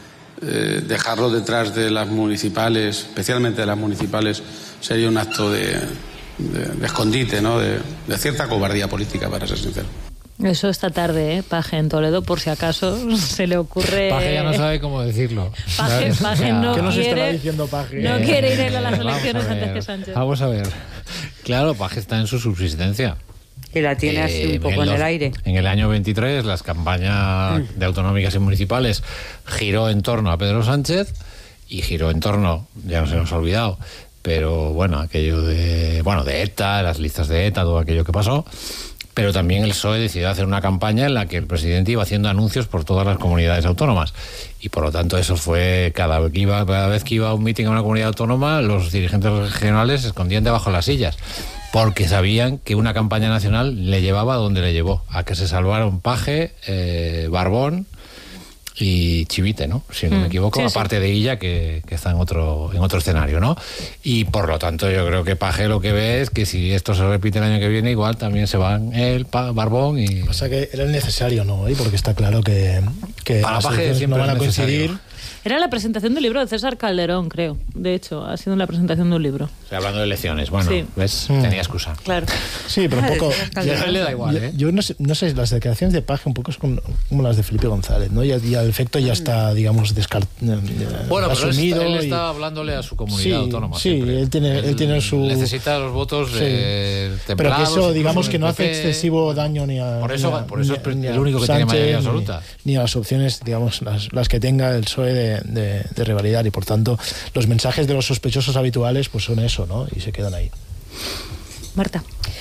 eh, dejarlo detrás de las municipales, especialmente de las municipales, sería un acto de, de, de escondite, ¿no? De, de cierta cobardía política, para ser sincero. Eso esta tarde, ¿eh? Paje en Toledo, por si acaso se le ocurre... Paje ya no sabe cómo decirlo. Paje, Paje no, ¿Qué nos quiere, estará diciendo Paje? no quiere ir a las elecciones antes que Sánchez. Vamos a ver. Claro, Paje está en su subsistencia. Y la tiene así eh, un poco en el, en el aire. En el año veintitrés, las campañas mm. de autonómicas y municipales giró en torno a Pedro Sánchez y giró en torno, ya no se nos ha olvidado, pero bueno, aquello de, bueno, de ETA, las listas de ETA, todo aquello que pasó. Pero también el P S O E decidió hacer una campaña en la que el presidente iba haciendo anuncios por todas las comunidades autónomas. Y por lo tanto eso fue, cada vez que iba, cada vez que iba a un mitin a una comunidad autónoma, los dirigentes regionales se escondían debajo de las sillas, porque sabían que una campaña nacional le llevaba a donde le llevó, a que se salvaron Paje, eh, Barbón y Chivite, ¿no? Si no mm, me equivoco, sí, aparte sí. de Illa, que, que está en otro en otro escenario, ¿no? Y por lo tanto yo creo que Paje lo que ve es que si esto se repite el año que viene, igual también se van él, Barbón y... O sea que era el necesario, ¿no? ¿Y? Porque está claro que, que para Paje no van a coincidir. Era la presentación del libro de César Calderón, creo. De hecho, ha sido la presentación de un libro. O sea, hablando de elecciones, bueno, sí. ¿ves? Mm. Tenía excusa. Claro. Sí, pero un poco... Ya le da igual, ¿eh? Yo, yo no, sé, no sé, las declaraciones de Paje un poco es como, como las de Felipe González, ¿no? Y al efecto ya está, digamos, descartado. Bueno, asumido pero él está, él y... está hablándole a su comunidad sí, autónoma. Sí, siempre. él tiene, él, él tiene su... Necesita los votos sí. eh, templados. Pero que eso, digamos, que no hace excesivo daño ni a... Por eso, ni a, por eso ni a, es el único que Sánchez, tiene mayoría absoluta. Ni, ni a las opciones, digamos, las, las que tenga el P S O E de, de, de revalidar. Y por tanto, los mensajes de los sospechosos habituales pues son eso, ¿no? Y se quedan ahí. Marta.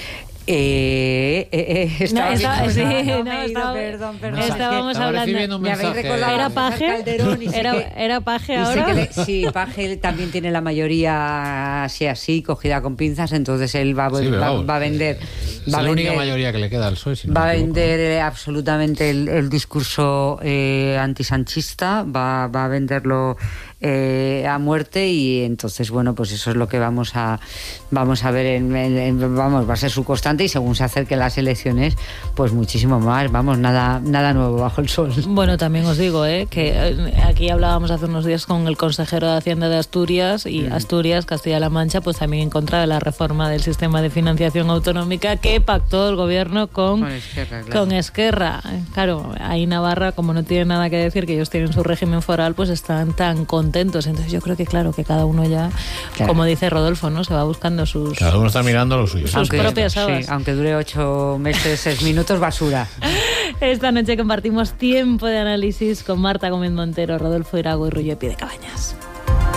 Eh, eh, eh, estaba no, estaba, sí, no, no, me estaba, perdón, perdón. Estábamos estaba hablando. Me habéis recordado ¿Era Paje? ¿Era, que, ¿Era Paje ahora? Le, sí, Paje también tiene la mayoría así, así, cogida con pinzas, entonces él va, sí, va, va a vender. Es va la a única vender, mayoría que le queda al P S O E. Si no va a vender eh, absolutamente el, el discurso eh, antisanchista, va, va a venderlo eh, a muerte, y entonces, bueno, pues eso es lo que vamos a vamos a ver, en, en, en, vamos, va a ser su constante, y según se acerquen las elecciones, pues muchísimo más, vamos, nada nada nuevo bajo el sol. Bueno, también os digo, eh, que aquí hablábamos hace unos días con el consejero de Hacienda de Asturias, y mm. Asturias, Castilla-La Mancha, pues también en contra de la reforma del sistema de financiación autonómica que pactó el gobierno con, con Esquerra. Claro. Con Esquerra. Claro, ahí Navarra, como no tiene nada que decir, que ellos tienen su régimen foral, pues están tan contentos. Entonces yo creo que claro, que cada uno ya, claro. como dice Rodolfo, ¿no? Se va buscando sus... Cada uno está mirando lo suyo. Sus aunque, propias habas. Sí, aunque dure ocho meses, seis minutos, basura. Esta noche compartimos tiempo de análisis con Marta Gómez Montero, Rodolfo Irago y Rullo Pie de Cabañas.